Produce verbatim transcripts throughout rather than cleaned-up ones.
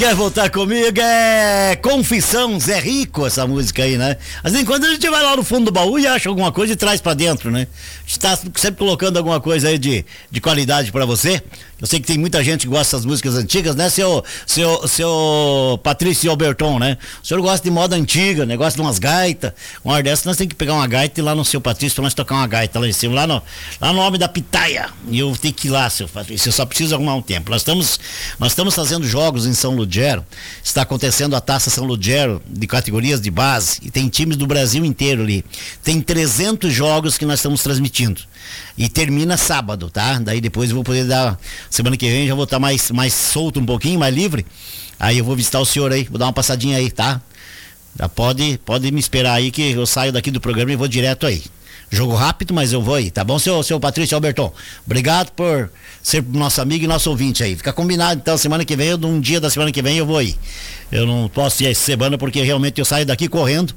Quer voltar comigo? É Confissão, Zé Rico, essa música aí, né? Às vezes quando a gente vai lá no fundo do baú e acha alguma coisa e traz pra dentro, né? A gente tá sempre colocando alguma coisa aí de, de qualidade pra você. Eu sei que tem muita gente que gosta das músicas antigas, né, seu, seu, seu Patrício Alberton, né? O senhor gosta de moda antiga, né? Gosta de umas gaitas. Uma hora dessa nós temos que pegar uma gaita e ir lá no seu Patrício pra nós tocar uma gaita lá em cima, lá no, lá no Homem da Pitaia. E eu tenho que ir lá, seu Patrício, eu só preciso arrumar um tempo. Nós estamos, nós estamos fazendo jogos em São Ludgero, está acontecendo a Taça São Ludgero de categorias de base e tem times do Brasil inteiro ali. Tem trezentos jogos que nós estamos transmitindo. E termina sábado, tá? Daí depois eu vou poder dar. Semana que vem já vou estar mais, mais solto um pouquinho, mais livre. Aí eu vou visitar o senhor aí, vou dar uma passadinha aí, tá? Já pode, pode me esperar aí que eu saio daqui do programa e vou direto aí. Jogo rápido, mas eu vou aí, tá bom, seu, seu Patrício Alberton? Obrigado por ser nosso amigo e nosso ouvinte aí. Fica combinado, então, semana que vem, eu, um dia da semana que vem eu vou aí. Eu não posso ir essa semana porque realmente eu saio daqui correndo.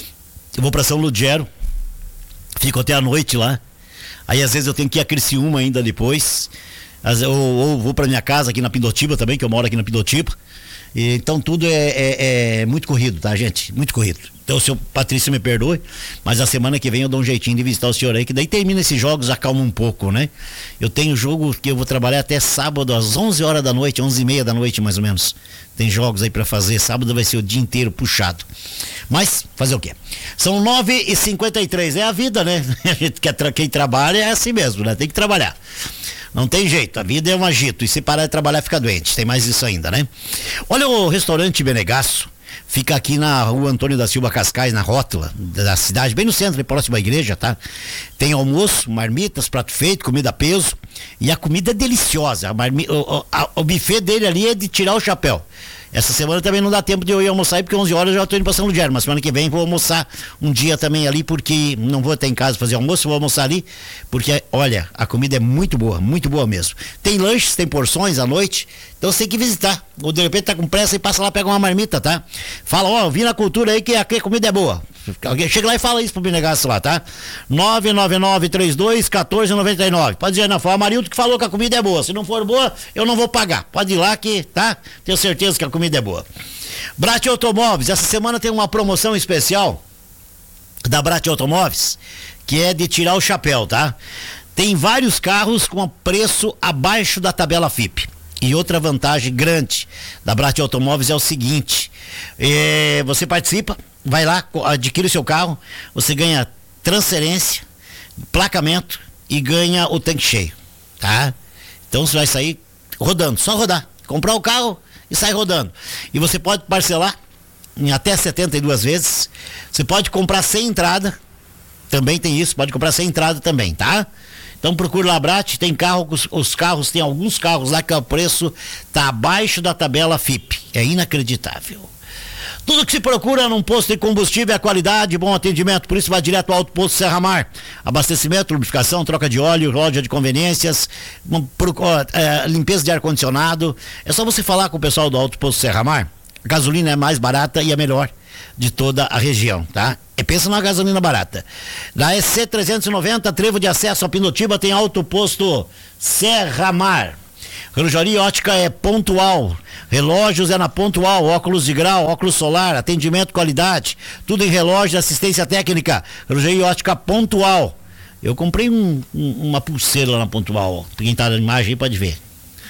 Eu vou pra São Ludgero, fico até a noite lá. Aí às vezes eu tenho que ir a Criciúma ainda depois. Ou, ou vou pra minha casa aqui na Pindotiba também, que eu moro aqui na Pindotiba. E, então tudo é, é, é muito corrido, tá, gente? Muito corrido. Então o senhor Patrício me perdoe, mas a semana que vem eu dou um jeitinho de visitar o senhor aí, que daí termina esses jogos, acalma um pouco, né? Eu tenho jogo que eu vou trabalhar até sábado às onze horas da noite, onze e meia da noite mais ou menos. Tem jogos aí pra fazer, sábado vai ser o dia inteiro puxado. Mas, fazer o quê? São nove e cinquenta e três, é a vida, né? A gente quer, quem trabalha é assim mesmo, né? Tem que trabalhar. Não tem jeito, a vida é um agito, e se parar de trabalhar fica doente, tem mais isso ainda, né? Olha, o restaurante Benegasso fica aqui na rua Antônio da Silva Cascais, na rótula da cidade, bem no centro, próximo à igreja, tá? Tem almoço, marmitas, prato feito, comida a peso, e a comida é deliciosa, a marmi, o, a, o buffet dele ali é de tirar o chapéu. Essa semana também não dá tempo de eu ir almoçar aí, porque onze horas eu já estou indo para São Ludgero, mas semana que vem vou almoçar um dia também ali, porque não vou até em casa fazer almoço, vou almoçar ali, porque, olha, a comida é muito boa, muito boa mesmo. Tem lanches, tem porções à noite, então você tem que visitar, ou de repente tá com pressa e passa lá, pega uma marmita, tá? Fala, ó, vim na cultura aí que aqui a comida é boa. Alguém chega lá e fala isso pro Benegasso lá, tá? nove nove nove três dois um quatro nove nove. Pode dizer, não, foi o Amarildo que falou que a comida é boa. Se não for boa, eu não vou pagar. Pode ir lá que, tá? Tenho certeza que a comida é boa. Brat Automóveis, essa semana tem uma promoção especial da Brat Automóveis, que é de tirar o chapéu, tá? Tem vários carros com preço abaixo da tabela F I P. E outra vantagem grande da Brat Automóveis é o seguinte, é, você participa, vai lá, adquire o seu carro, você ganha transferência, placamento e ganha o tanque cheio, tá? Então você vai sair rodando, só rodar, comprar o carro e sair rodando. E você pode parcelar em até setenta e duas vezes, você pode comprar sem entrada, também tem isso, pode comprar sem entrada também, tá? Então procura lá, Brat, tem carro, os, os carros, tem alguns carros lá que o preço tá abaixo da tabela F I P, é inacreditável. Tudo que se procura num posto de combustível é qualidade, bom atendimento, por isso vai direto ao Alto Posto Serra Mar. Abastecimento, lubrificação, troca de óleo, loja de conveniências, uma, é, limpeza de ar-condicionado. É só você falar com o pessoal do Alto Posto Serra Mar. A gasolina é mais barata e a melhor de toda a região, tá? E pensa numa gasolina barata. Da E C trezentos e noventa, trevo de acesso a Pindotiba, tem Alto Posto Serra Mar. Relojaria ótica é pontual, relógios é na pontual, óculos de grau, óculos solar, atendimento, qualidade, tudo em relógio, assistência técnica. Relojaria ótica pontual. Eu comprei um, um, uma pulseira lá na pontual, quem tá na imagem aí pode ver.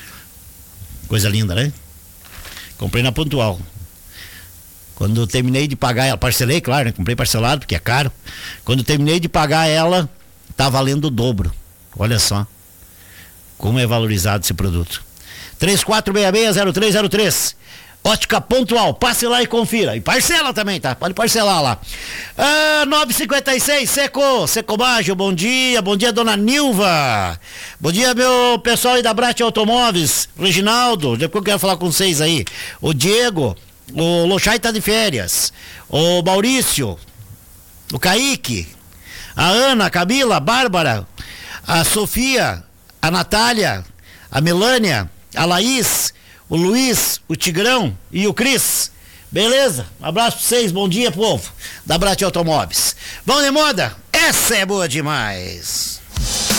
Coisa linda, né? Comprei na pontual. Quando eu terminei de pagar ela, parcelei, claro, né? Comprei parcelado porque é caro. Quando eu terminei de pagar ela, tá valendo o dobro. Olha só como é valorizado esse produto. três quatro seis seis zero três zero três. Ótica Pontual, passe lá e confira. E parcela também, tá? Pode parcelar lá. Ah, nove e cinquenta e seis, Seco, Seco Baggio, bom dia. Bom dia, dona Nilva. Bom dia, meu pessoal aí da Brat Automóveis. Reginaldo, depois eu quero falar com vocês aí. O Diego, o Lochai tá de férias. O Maurício, o Kaique, a Ana, a Camila, a Bárbara, a Sofia, a Natália, a Melânia, a Laís, o Luiz, o Tigrão e o Cris. Beleza? Um abraço pra vocês, bom dia, povo da Brat Automóveis. Vamos de moda? Essa é boa demais.